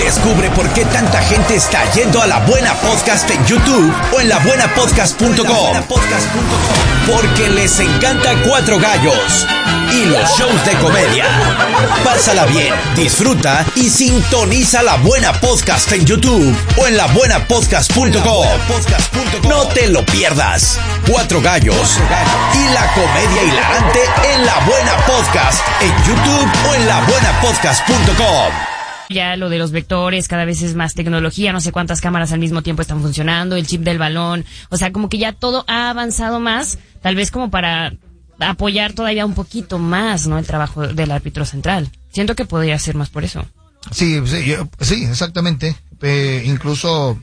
Descubre por qué tanta gente está yendo a La Buena Podcast en YouTube o en labuenapodcast.com. Porque les encanta Cuatro Gallos y los shows de comedia. Pásala bien, disfruta y sintoniza La Buena Podcast en YouTube o en labuenapodcast.com. No te lo pierdas. Cuatro Gallos y la comedia hilarante en La Buena Podcast en YouTube o en labuenapodcast.com. Ya lo de los vectores, cada vez es más tecnología, no sé cuántas cámaras al mismo tiempo están funcionando, el chip del balón, o sea, como que ya todo ha avanzado más, tal vez como para apoyar todavía un poquito más, ¿no? El trabajo del árbitro central. Siento que podría ser más por eso. Sí, exactamente. Incluso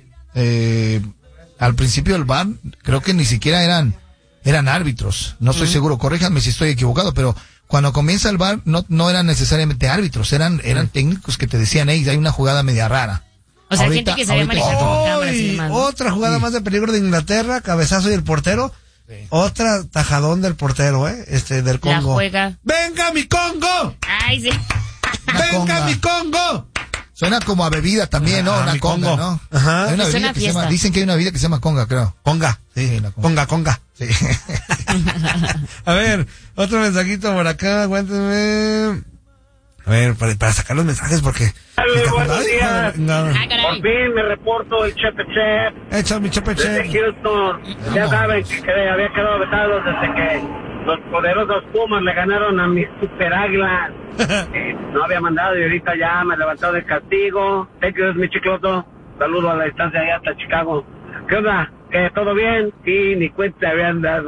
al principio del VAR creo que ni siquiera eran árbitros. No estoy seguro, corríjanme si estoy equivocado, pero cuando comienza el VAR no eran necesariamente árbitros, eran técnicos que te decían, hey, hay una jugada media rara. O sea, gente que sabía manejar como cámaras y demás, ¿no? Otra jugada más de peligro de Inglaterra, cabezazo y el portero. Sí. Otra tajadón del portero, del Congo. La juega. ¡Venga mi Congo! ¡Ay, sí! ¡Venga mi Congo! Suena como a bebida también, ¿no? Una conga, ¿no? Ajá. Hay una bebida que se llama, dicen que hay una bebida que se llama conga, creo. Conga. Sí, la conga. Sí. A ver, otro mensajito por acá, aguántenme. A ver, para sacar los mensajes porque... Buenos días. Por fin me reporto el Chepe Chep. Echa mi Chepe Chep. Desde Houston. Ya saben que había quedado vetado desde que los poderosos Pumas le ganaron a mis super águilas. No había mandado y ahorita ya me he levantado del castigo. Thank you, mi chicloto. Saludo a la distancia allá hasta Chicago. ¿Qué onda? ¿Que todo bien? Sí, ni cuenta habían dado.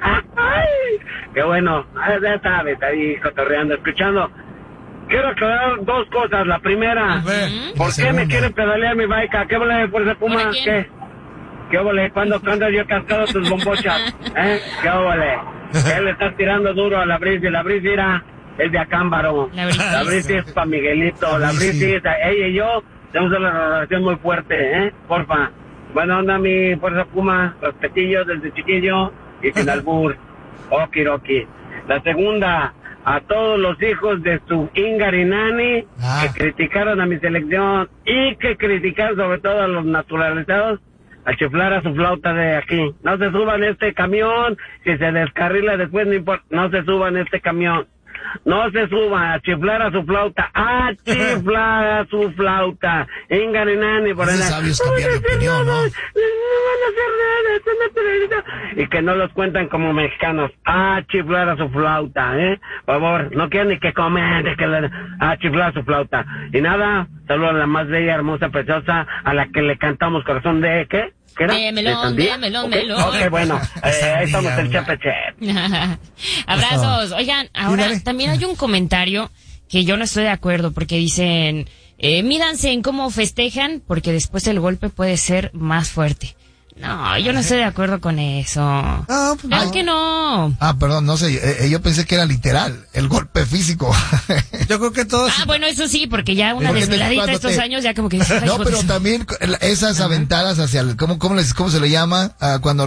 Qué bueno. Ya sabes, ahí cotorreando, escuchando. Quiero aclarar dos cosas. La primera, ¿por qué me quieren pedalear mi bike? ¿Qué vole por esa Puma? ¿Qué vole? ¿Cuándo yo he cascado tus bombochas? ¿Qué vole? ¿Qué le estás tirando duro a la Brisi? La Brisi es de Acámbaro. La Brisi es pa' Miguelito. La Brisi, ella y yo tenemos una relación muy fuerte, porfa. Buena onda mi fuerza Puma, respetillo desde chiquillo y sin albur. Okiroki. La segunda, a todos los hijos de su Ingarinani que criticaron a mi selección y que criticaron sobre todo a los naturalizados, a chiflar a su flauta de aquí. No se suban este camión, si se descarrila después no importa, no se suban este camión. No se suban a chiflar a su flauta, a chiflar a su flauta. Ingarinani por allá. Sabios cambiar de opinión, ¿no? Y que no los cuentan como mexicanos. A chiflar a su flauta, por favor, no quieren ni que comente, a chiflar a su flauta. Y nada, saludo a la más bella, hermosa, preciosa, a la que le cantamos corazón de, ¿qué? ¿Qué era? Melón. Ok, bueno, ahí estamos el Chepe Chep. Abrazos. Oigan, ahora también hay un comentario que yo no estoy de acuerdo porque dicen, mídanse en cómo festejan porque después el golpe puede ser más fuerte. No, yo no estoy de acuerdo con eso. Claro que no. Perdón, no sé, yo pensé que era literal, el golpe físico. Yo creo que todos... bueno, eso sí, porque ya una desveladita estos años ya como que... No, pero también esas aventadas hacia el... ¿Cómo se le llama? Cuando...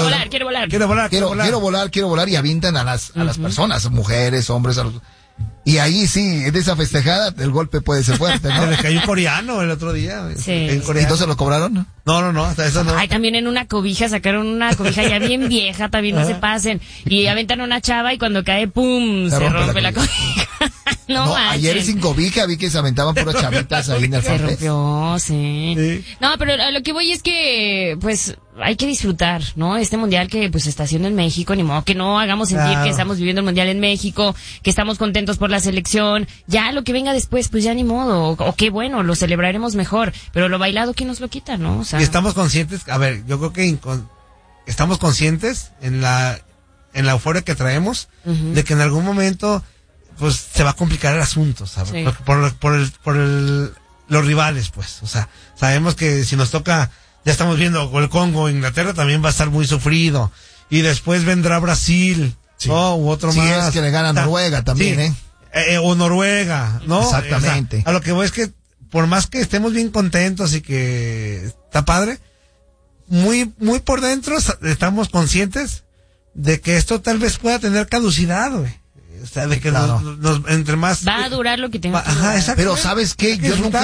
Quiero volar y avientan a las personas, mujeres, hombres, a los... Y ahí sí, de esa festejada, el golpe puede ser fuerte, ¿no? Se le cayó un coreano el otro día. Sí. ¿Y entonces lo cobraron? No, hasta eso no. Ay, también en una cobija, sacaron una cobija ya bien vieja, también no se pasen. Y aventan a una chava y cuando cae, ¡pum! Se rompe la cobija. No, ayer sin cobija vi que se aventaban puras chavitas ahí en el Se rompió, sí. No, pero a lo que voy es que, pues, hay que disfrutar, ¿no? Este mundial que, pues, se está haciendo en México, ni modo que no hagamos sentir que estamos viviendo el mundial en México, que estamos contentos por la selección. Ya lo que venga después, pues ya ni modo. O qué bueno, lo celebraremos mejor. Pero lo bailado, ¿quién nos lo quita, no? O sea, y estamos conscientes, a ver, yo creo que estamos conscientes en la euforia que traemos, de que en algún momento, pues, se va a complicar el asunto, ¿sabes? Sí. Por los rivales, pues. O sea, sabemos que si nos toca, ya estamos viendo el Congo, Inglaterra también va a estar muy sufrido. Y después vendrá Brasil, ¿no? U otro más. Sí, es que le gana Noruega también, o Noruega, ¿no? Exactamente. O sea, a lo que voy es que, por más que estemos bien contentos y que está padre, muy por dentro estamos conscientes de que esto tal vez pueda tener caducidad, güey. O sea, de que nos entre más... Va a durar lo que tenga que durar. Ajá, exacto. Pero ¿sabes qué? Yo nunca